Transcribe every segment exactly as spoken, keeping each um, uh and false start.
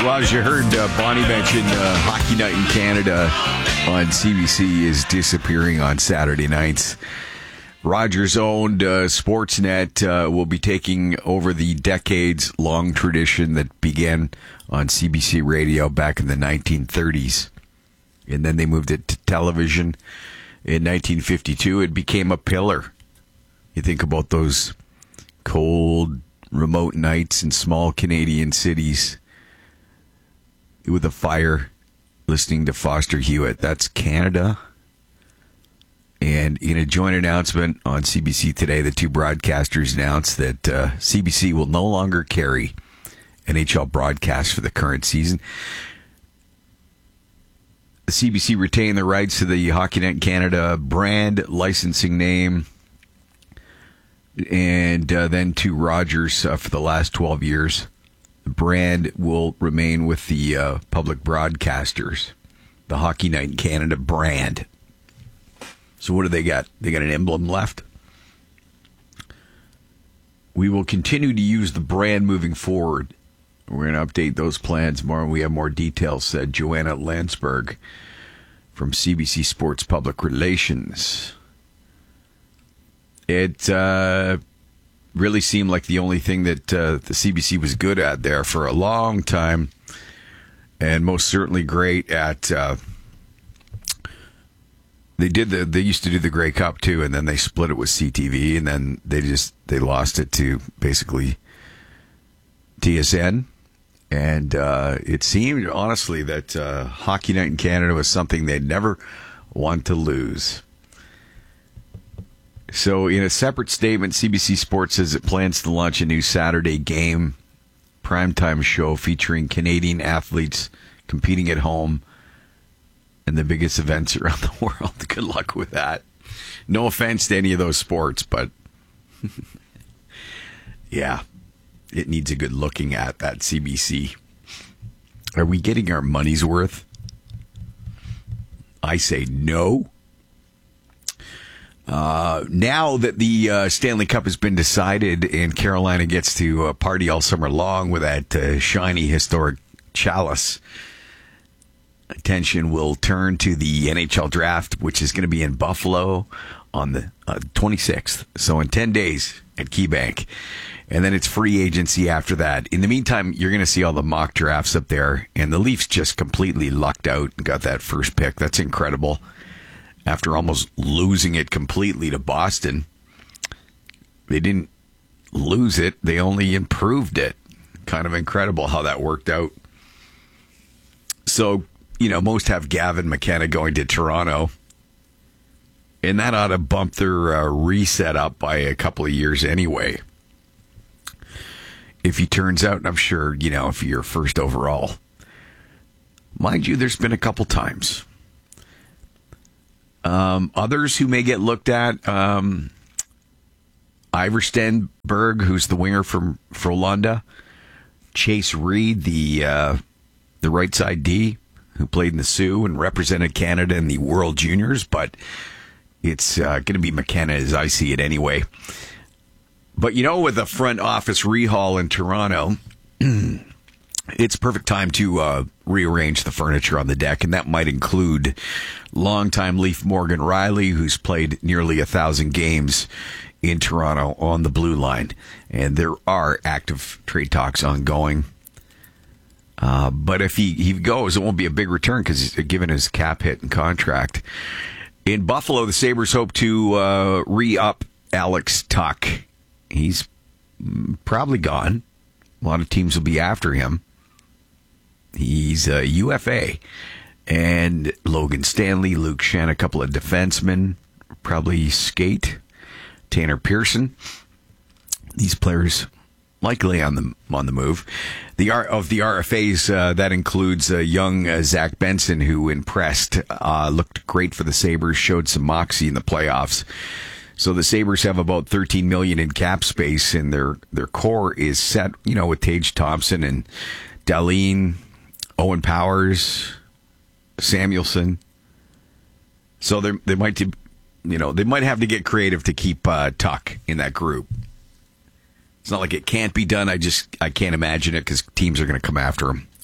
Well, as you heard uh, Bonnie mention, uh, Hockey Night in Canada on C B C is disappearing on Saturday nights. Rogers-owned uh, Sportsnet uh, will be taking over the decades-long tradition that began on C B C Radio back in the nineteen thirties. And then they moved it to television in nineteen fifty-two. It became a pillar. You think about those cold, remote nights in small Canadian cities with a fire, listening to Foster Hewitt. That's Canada. And in a joint announcement on C B C today, the two broadcasters announced that uh, C B C will no longer carry N H L broadcasts for the current season. The C B C retained the rights to the Hockey Night in Canada brand, licensing name, and uh, then to Rogers uh, for the last twelve years. The brand will remain with the uh, public broadcasters, the Hockey Night in Canada brand. So what do they got? They got an emblem left? We will continue to use the brand moving forward. We're going to update those plans more, and we have more details, said Joanna Landsberg from C B C Sports Public Relations. It uh, really seemed like the only thing that uh, the C B C was good at there for a long time, and most certainly great at... Uh, They did the. They used to do the Grey Cup too, and then they split it with C T V, and then they just they lost it to basically T S N. And uh, it seemed honestly that uh, Hockey Night in Canada was something they'd never want to lose. So, in a separate statement, C B C Sports says it plans to launch a new Saturday game primetime show featuring Canadian athletes competing at home and the biggest events around the world. Good luck with that. No offense to any of those sports, but yeah, it needs a good looking at, that C B C. Are we getting our money's worth? I say no. Uh, now that the uh, Stanley Cup has been decided and Carolina gets to uh, party all summer long with that uh, shiny historic chalice, attention will turn to the N H L draft, which is going to be in Buffalo on the uh, twenty-sixth. So in ten days at KeyBank. And then it's free agency after that. In the meantime, you're going to see all the mock drafts up there. And the Leafs just completely lucked out and got that first pick. That's incredible. After almost losing it completely to Boston, they didn't lose it. They only improved it. Kind of incredible how that worked out. So, you know, most have Gavin McKenna going to Toronto. And that ought to bump their uh, reset up by a couple of years anyway. If he turns out, and I'm sure, you know, if you're first overall. Mind you, there's been a couple times. Um, others who may get looked at, um, Ivar Stenberg, who's the winger from Frölunda. Chase Reed, the uh, the right side D, who played in the Sioux and represented Canada in the World Juniors, but it's uh, going to be McKenna as I see it anyway. But, you know, with the front office rehaul in Toronto, it's perfect time to uh, rearrange the furniture on the deck, and that might include longtime Leaf Morgan Riley, who's played nearly a thousand games in Toronto on the blue line. And there are active trade talks ongoing. Uh, but if he, he goes, it won't be a big return because given his cap hit and contract. In Buffalo, the Sabres hope to uh, re-up Alex Tuck. He's probably gone. A lot of teams will be after him. He's a U F A. And Logan Stanley, Luke Shen, a couple of defensemen, probably skate. Tanner Pearson. These players likely on the on the move. The R, of the R F As, uh, that includes uh, young uh, Zach Benson, who impressed, uh, looked great for the Sabres, showed some moxie in the playoffs. So the Sabres have about thirteen million dollars in cap space, and their their core is set, you know, with Tage Thompson and Dahlin, Owen Powers, Samuelson. So they they might, you know, they might have to get creative to keep uh, Tuck in that group. It's not like it can't be done. I just I can't imagine it because teams are going to come after him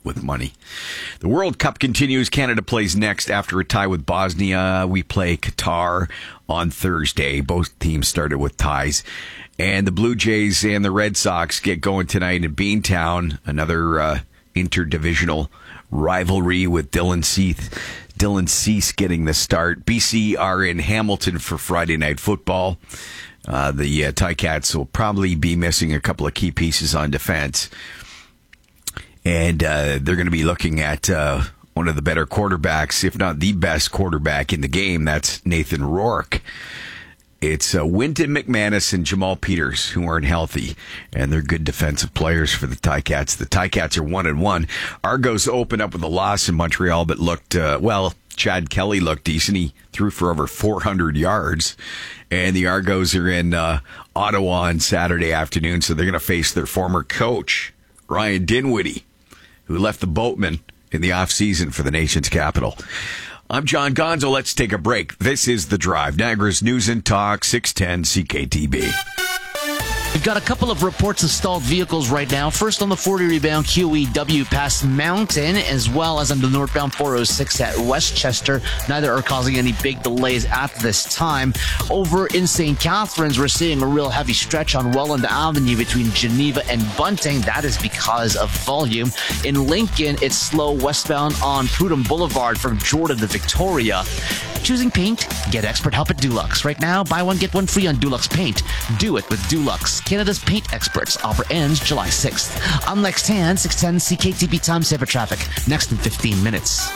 with money. The World Cup continues. Canada plays next after a tie with Bosnia. We play Qatar on Thursday. Both teams started with ties. And the Blue Jays and the Red Sox get going tonight in Beantown. Another uh, interdivisional rivalry with Dylan Cease. Dylan Cease getting the start. B C are in Hamilton for Friday Night Football. Uh, the uh, Ticats will probably be missing a couple of key pieces on defense. And uh, they're going to be looking at uh, one of the better quarterbacks, if not the best quarterback in the game. That's Nathan Rourke. It's uh, Wynton McManus and Jamal Peters who aren't healthy, and they're good defensive players for the Ticats. The Ticats are one and one. Argos opened up with a loss in Montreal, but looked uh, well. Chad Kelly looked decent. He threw for over four hundred yards, and the Argos are in uh, Ottawa on Saturday afternoon, so they're going to face their former coach, Ryan Dinwiddie, who left the Boatmen in the offseason for the nation's capital. I'm John Gonzo. Let's take a break. This is The Drive, Niagara's News and Talk, six ten C K T B. We've got a couple of reports of stalled vehicles right now. First on the forty rebound Q E W past Mountain, as well as on the northbound four oh six at Westchester. Neither are causing any big delays at this time. Over in Saint Catharines, we're seeing a real heavy stretch on Welland Avenue between Geneva and Bunting. That is because of volume. In Lincoln, it's slow westbound on Prudhomme Boulevard from Jordan to Victoria. Choosing paint? Get expert help at Dulux. Right now, buy one, get one free on Dulux Paint. Do it with Dulux, Canada's paint experts. Offer ends July sixth. I'm Lex Tan, six ten C K T B time saver traffic. Next in fifteen minutes.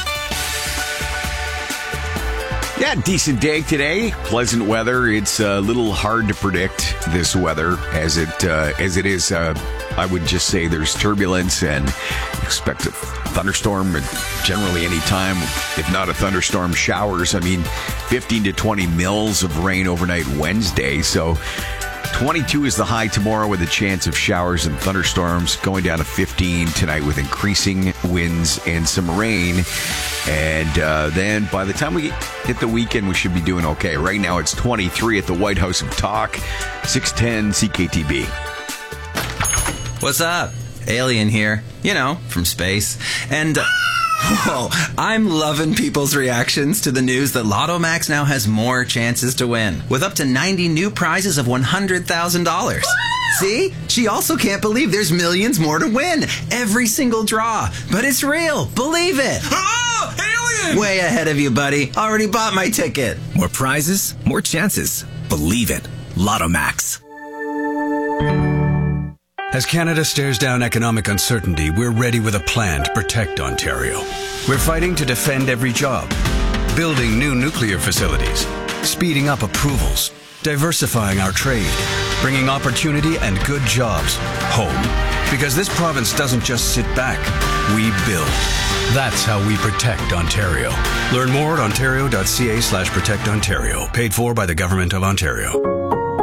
Yeah, decent day today. Pleasant weather. It's a little hard to predict this weather as it uh, as it is. Uh, I would just say there's turbulence and expect a thunderstorm generally any time, if not a thunderstorm, showers. I mean, fifteen to twenty mils of rain overnight Wednesday. So twenty-two is the high tomorrow with a chance of showers and thunderstorms, going down to fifteen tonight with increasing winds and some rain. And uh, then by the time we hit the weekend, we should be doing okay. Right now it's twenty-three at the White House of Talk, six ten C K T B. What's up? Alien here. You know, from space. And... Uh, Whoa, I'm loving people's reactions to the news that Lotto Max now has more chances to win, with up to ninety new prizes of one hundred thousand dollars. See? She also can't believe there's millions more to win. Every single draw. But it's real. Believe it. Oh, alien! Way ahead of you, buddy. Already bought my ticket. More prizes, more chances. Believe it. Lotto Max. As Canada stares down economic uncertainty, we're ready with a plan to protect Ontario. We're fighting to defend every job, building new nuclear facilities, speeding up approvals, diversifying our trade, bringing opportunity and good jobs home. Because this province doesn't just sit back, we build. That's how we protect Ontario. Learn more at ontario.ca slash protect Ontario. Paid for by the Government of Ontario.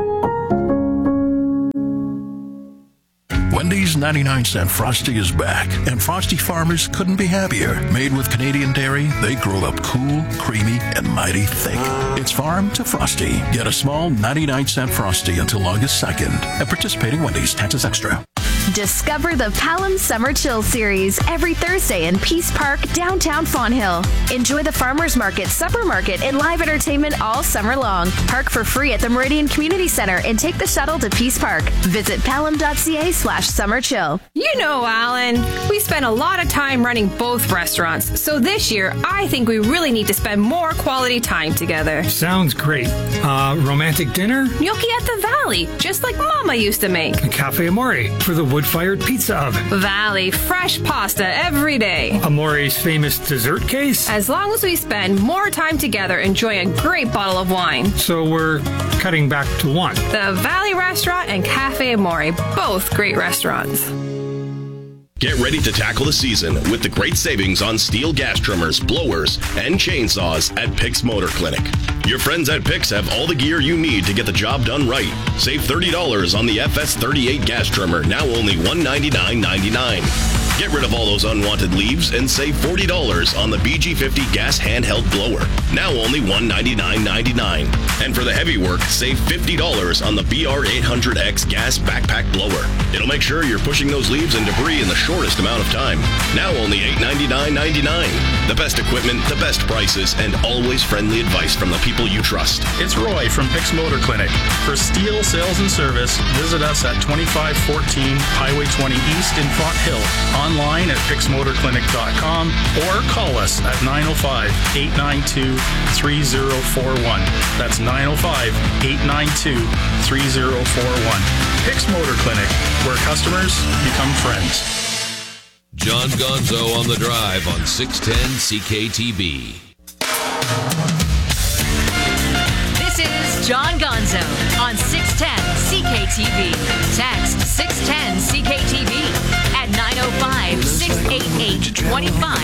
Wendy's ninety-nine cent Frosty is back, and Frosty farmers couldn't be happier. Made with Canadian dairy, they grow up cool, creamy, and mighty thick. It's farm to Frosty. Get a small ninety-nine cent Frosty until August second at participating Wendy's. Taxes extra. Discover the Pelham Summer Chill Series every Thursday in Peace Park, downtown Fonthill. Enjoy the Farmers Market, Supper Market, and live entertainment all summer long. Park for free at the Meridian Community Center and take the shuttle to Peace Park. Visit pelham.ca slash summer chill. You know, Alan, we spend a lot of time running both restaurants, so this year I think we really need to spend more quality time together. Sounds great. Uh, romantic dinner? Gnocchi at the Valley, just like Mama used to make. A Cafe Amore for the wood-fired pizza oven. Valley, fresh pasta every day. Amore's famous dessert case? As long as we spend more time together enjoying a great bottle of wine. So we're cutting back to one. The Valley Restaurant and Cafe Amore, both great restaurants. Get ready to tackle the season with the great savings on steel gas trimmers, blowers, and chainsaws at Picks Motor Clinic. Your friends at Picks have all the gear you need to get the job done right. Save thirty dollars on the F S thirty-eight gas trimmer, now only one hundred ninety-nine dollars and ninety-nine cents. Get rid of all those unwanted leaves and save forty dollars on the B G fifty gas handheld blower. Now only one hundred ninety-nine ninety-nine. And for the heavy work, save fifty dollars on the B R eight hundred X gas backpack blower. It'll make sure you're pushing those leaves and debris in the shortest amount of time. Now only eight hundred ninety-nine ninety-nine. The best equipment, the best prices, and always friendly advice from the people you trust. It's Roy from Pix Motor Clinic. For steel sales and service, visit us at twenty-five fourteen Highway twenty East in Font Hill. Online at pix motor clinic dot com or call us at nine oh five, eight nine two, three oh four one. That's nine oh five, eight nine two, three oh four one. Pix Motor Clinic, where customers become friends. John Gonzo on the Drive on six ten C K T B. This is John Gonzo on six ten C K T B. Text six ten C K T B at nine oh five, six eight eight, two five